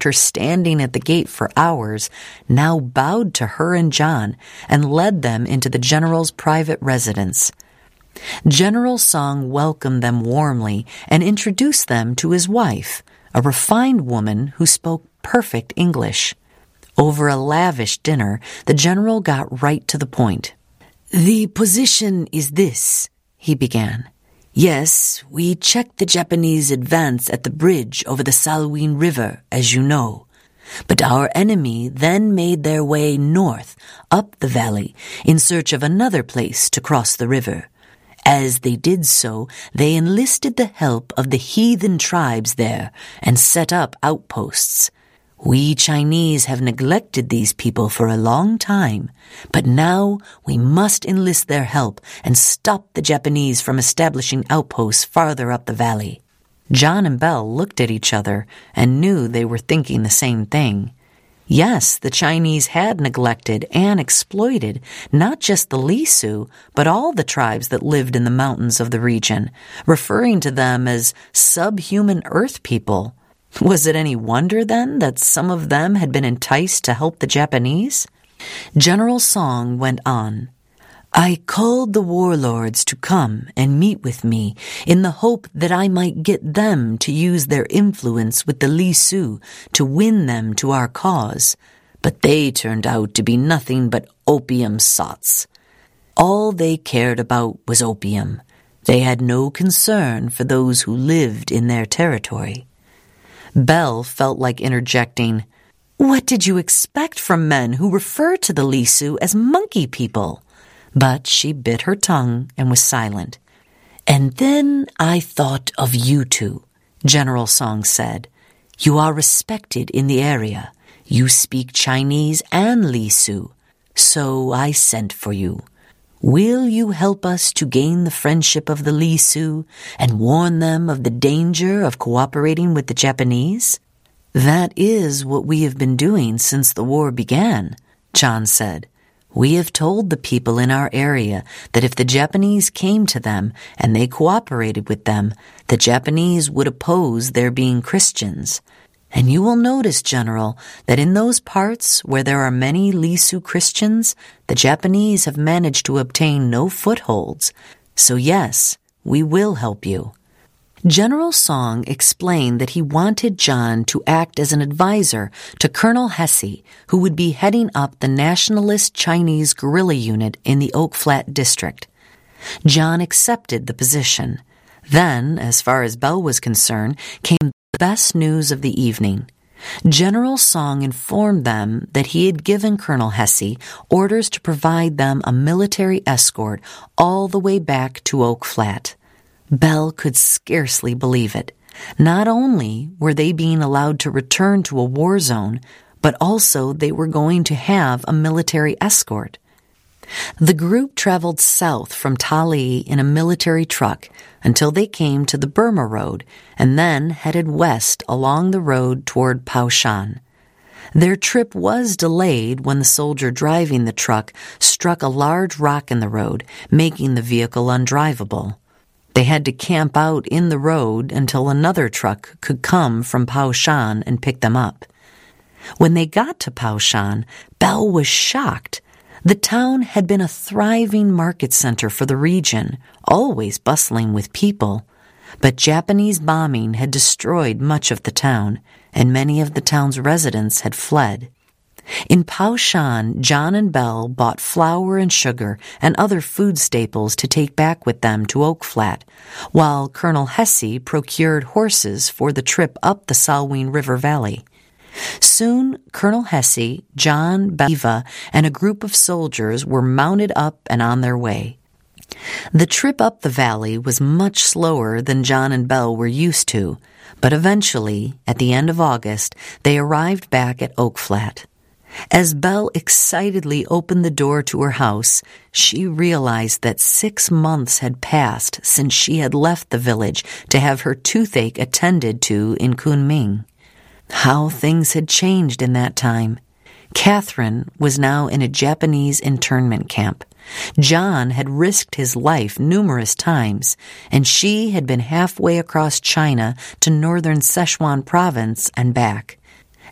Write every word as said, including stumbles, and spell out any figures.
her standing at the gate for hours, now bowed to her and John and led them into the general's private residence. General Song welcomed them warmly and introduced them to his wife, a refined woman who spoke perfect English. Over a lavish dinner, the general got right to the point. "The position is this," he began. "Yes, we checked the Japanese advance at the bridge over the Salween River, as you know. But our enemy then made their way north, up the valley, in search of another place to cross the river. As they did so, they enlisted the help of the heathen tribes there and set up outposts. We Chinese have neglected these people for a long time, but now we must enlist their help and stop the Japanese from establishing outposts farther up the valley." John and Belle looked at each other and knew they were thinking the same thing. Yes, the Chinese had neglected and exploited not just the Li Su, but all the tribes that lived in the mountains of the region, referring to them as subhuman earth people. Was it any wonder, then, that some of them had been enticed to help the Japanese? General Song went on. "I called the warlords to come and meet with me in the hope that I might get them to use their influence with the Li Su to win them to our cause, but they turned out to be nothing but opium sots. All they cared about was opium. They had no concern for those who lived in their territory." Belle felt like interjecting, "What did you expect from men who refer to the Li Su as monkey people?" But she bit her tongue and was silent. "And then I thought of you two," General Song said. "You are respected in the area. You speak Chinese and Li Su, so I sent for you. Will you help us to gain the friendship of the Li Su and warn them of the danger of cooperating with the Japanese?" "That is what we have been doing since the war began," John said. "We have told the people in our area that if the Japanese came to them and they cooperated with them, the Japanese would oppose their being Christians. And you will notice, General, that in those parts where there are many Li Su Christians, the Japanese have managed to obtain no footholds. So yes, we will help you." General Song explained that he wanted John to act as an advisor to Colonel Hesse, who would be heading up the nationalist Chinese guerrilla unit in the Oak Flat district. John accepted the position. Then, as far as Belle was concerned, came the best news of the evening. General Song informed them that he had given Colonel Hesse orders to provide them a military escort all the way back to Oak Flat. Belle could scarcely believe it. Not only were they being allowed to return to a war zone, but also they were going to have a military escort. The group traveled south from Tali in a military truck until they came to the Burma Road and then headed west along the road toward Paoshan. Their trip was delayed when the soldier driving the truck struck a large rock in the road, making the vehicle undrivable. They had to camp out in the road until another truck could come from Paoshan and pick them up. When they got to Paoshan, Belle was shocked. The town had been a thriving market center for the region, always bustling with people. But Japanese bombing had destroyed much of the town, and many of the town's residents had fled. In Paoshan, John and Belle bought flour and sugar and other food staples to take back with them to Oak Flat, while Colonel Hesse procured horses for the trip up the Salween River Valley. Soon, Colonel Hesse, John, Beva, and a group of soldiers were mounted up and on their way. The trip up the valley was much slower than John and Belle were used to, but eventually, at the end of August, they arrived back at Oak Flat. As Belle excitedly opened the door to her house, she realized that six months had passed since she had left the village to have her toothache attended to in Kunming. How things had changed in that time. Catherine was now in a Japanese internment camp. John had risked his life numerous times, and she had been halfway across China to northern Sichuan province and back.